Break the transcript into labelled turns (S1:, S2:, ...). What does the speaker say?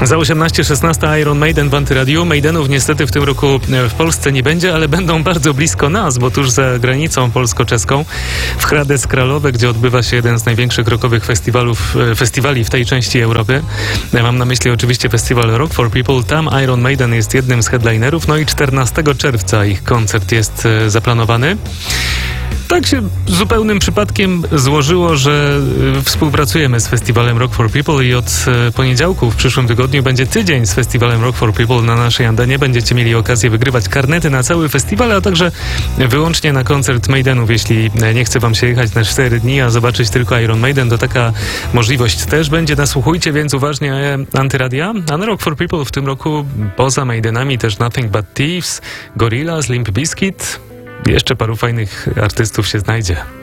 S1: Za 18:16 Iron Maiden w Antyradiu. Maidenów niestety w tym roku w Polsce nie będzie, ale będą bardzo blisko nas, bo tuż za granicą polsko-czeską w Hradec Králové, gdzie odbywa się jeden z największych rockowych festiwali w tej części Europy. Mam na myśli oczywiście festiwal Rock for People. Tam Iron Maiden jest jednym z headlinerów, no i 14 czerwca ich koncert jest zaplanowany. Tak się zupełnym przypadkiem złożyło, że współpracujemy z festiwalem Rock for People i od poniedziałku w przyszłym tygodniu będzie tydzień z festiwalem Rock for People na naszej antenie. Będziecie mieli okazję wygrywać karnety na cały festiwal, a także wyłącznie na koncert Maidenów. Jeśli nie chce wam się jechać na 4 dni, a zobaczyć tylko Iron Maiden, to taka możliwość też będzie. Nasłuchujcie więc uważnie Antyradia. A na Rock for People w tym roku poza Maidenami też Nothing But Thieves, Gorillaz, Limp Bizkit. Jeszcze paru fajnych artystów się znajdzie.